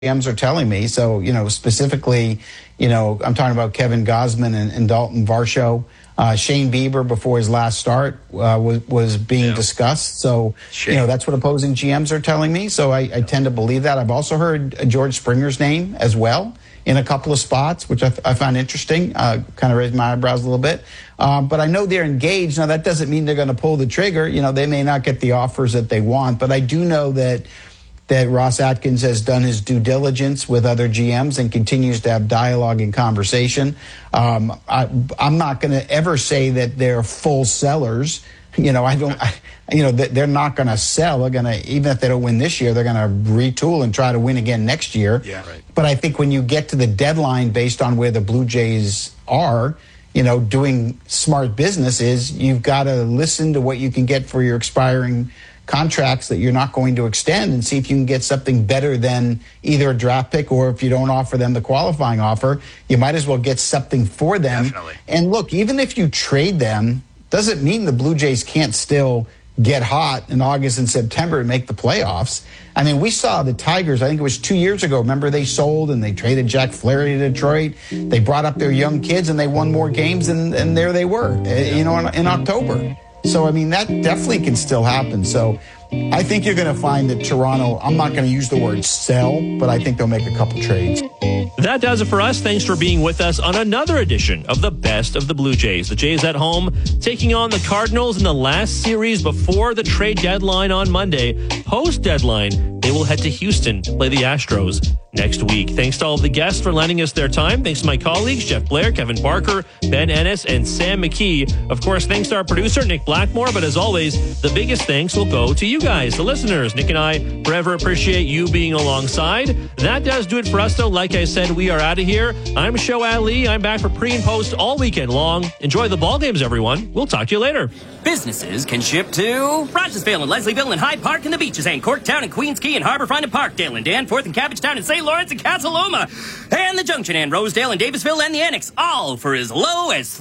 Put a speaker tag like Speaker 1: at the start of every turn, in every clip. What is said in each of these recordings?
Speaker 1: GMs are telling me. So, specifically, I'm talking about Kevin Gausman and Dalton Varsho. Shane Bieber, before his last start, was being discussed. So, that's what opposing GMs are telling me. So I tend to believe that. I've also heard George Springer's name as well in a couple of spots, which I found interesting, kind of raised my eyebrows a little bit. But I know they're engaged. Now, that doesn't mean they're going to pull the trigger. They may not get the offers that they want. But I do know that Ross Atkins has done his due diligence with other GMs and continues to have dialogue and conversation. I'm not going to ever say that they're full sellers. They're not going to sell. They're going to, even if they don't win this year, they're going to retool and try to win again next year.
Speaker 2: Yeah, right.
Speaker 1: But I think when you get to the deadline based on where the Blue Jays are, doing smart business is you've got to listen to what you can get for your expiring contracts that you're not going to extend and see if you can get something better than either a draft pick, or if you don't offer them the qualifying offer, you might as well get something for them.
Speaker 2: Definitely.
Speaker 1: And look, even if you trade them, doesn't mean the Blue Jays can't still get hot in August and September and make the playoffs. I mean, we saw the Tigers, I think it was 2 years ago. Remember, they sold and they traded Jack Flaherty to Detroit. They brought up their young kids and they won more games, and there they were, in October. So, I mean, that definitely can still happen. So I think you're going to find that Toronto, I'm not going to use the word sell, but I think they'll make a couple trades.
Speaker 3: That does it for us. Thanks for being with us on another edition of the Best of the Blue Jays. The Jays at home taking on the Cardinals in the last series before the trade deadline on Monday. Post-deadline, they will head to Houston to play the Astros next week. Thanks to all of the guests for lending us their time. Thanks to my colleagues, Jeff Blair, Kevin Barker, Ben Ennis, and Sam McKee. Of course, thanks to our producer, Nick Blackmore. But as always, the biggest thanks will go to you guys, the listeners. Nick and I forever appreciate you being alongside. That does do it for us, though. Like I said, we are out of here. I'm Show Ali. I'm back for pre and post all weekend long. Enjoy the ball games, everyone. We'll talk to you later.
Speaker 4: Businesses can ship to Rogersville and Leslieville and Hyde Park and the Beaches and Corktown and Queens Quay and Harbourfront and Parkdale and Danforth and Cabbagetown and St. Lawrence and Cataloma and the Junction and Rosedale and Davisville and the Annex, all for as low as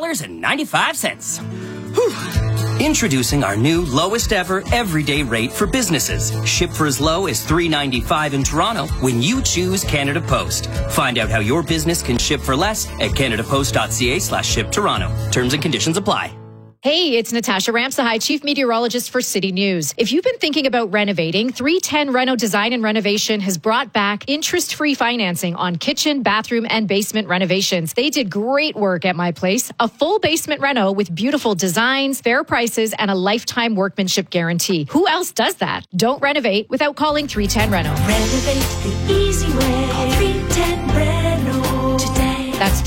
Speaker 4: $3.95. Whew. Introducing our new lowest ever everyday rate for businesses. Ship for as low as $3.95 in Toronto when you choose Canada Post. Find out how your business can ship for less at canadapost.ca/ship Toronto. Terms and conditions apply.
Speaker 5: Hey, it's Natasha Ramsahai, Chief Meteorologist for City News. If you've been thinking about renovating, 310 Reno Design and Renovation has brought back interest-free financing on kitchen, bathroom, and basement renovations. They did great work at my place. A full basement reno with beautiful designs, fair prices, and a lifetime workmanship guarantee. Who else does that? Don't renovate without calling 310 Reno.
Speaker 6: Renovate the easy way. Call 310 Reno today.
Speaker 5: That's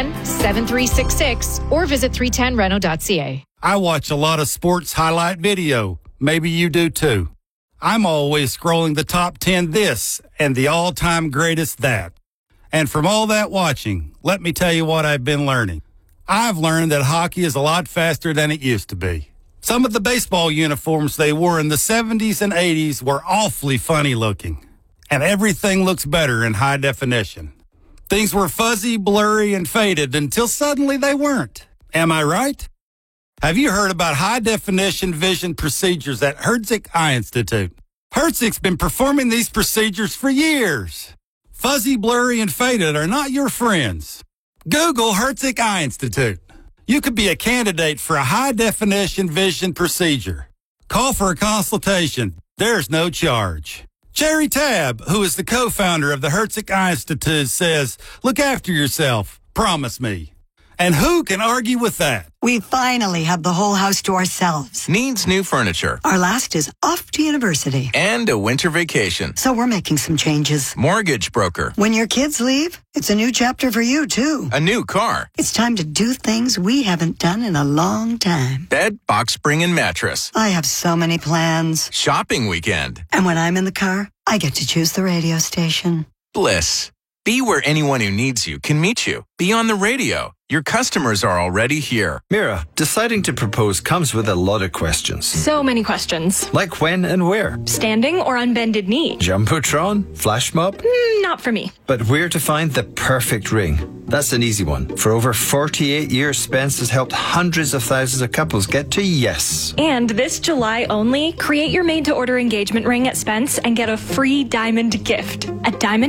Speaker 5: 310-7366 or visit 310reno.ca.
Speaker 7: I watch a lot of sports highlight video. Maybe you do too. I'm always scrolling the top 10 this and the all-time greatest that. And from all that watching, let me tell you what I've been learning. I've learned that hockey is a lot faster than it used to be. Some of the baseball uniforms they wore in the 70s and 80s were awfully funny looking. And everything looks better in high definition. Things were fuzzy, blurry, and faded until suddenly they weren't. Am I right? Have you heard about high-definition vision procedures at Herzig Eye Institute? Herzig's been performing these procedures for years. Fuzzy, blurry, and faded are not your friends. Google Herzig Eye Institute. You could be a candidate for a high-definition vision procedure. Call for a consultation. There's no charge. Jerry Tabb, who is the co-founder of the Herzig Eye Institute, says, "Look after yourself. Promise me." And who can argue with that?
Speaker 8: We finally have the whole house to ourselves.
Speaker 9: Needs new furniture.
Speaker 8: Our last is off to university.
Speaker 9: And a winter vacation.
Speaker 8: So we're making some changes.
Speaker 9: Mortgage broker.
Speaker 8: When your kids leave, it's a new chapter for you, too.
Speaker 9: A new car.
Speaker 8: It's time to do things we haven't done in a long time.
Speaker 9: Bed, box spring, and mattress.
Speaker 8: I have so many plans.
Speaker 9: Shopping weekend.
Speaker 8: And when I'm in the car, I get to choose the radio station.
Speaker 9: Bliss. Be where anyone who needs you can meet you. Be on the radio. Your customers are already here.
Speaker 2: Mira, deciding to propose comes with a lot of questions.
Speaker 10: So many questions.
Speaker 2: Like when and where?
Speaker 10: Standing or on bended knee?
Speaker 2: Jumbotron? Flash mob?
Speaker 10: Not for me.
Speaker 2: But where to find the perfect ring? That's an easy one. For over 48 years, Spence has helped hundreds of thousands of couples get to yes.
Speaker 10: And this July only, create your made-to-order engagement ring at Spence and get a free diamond gift. A diamond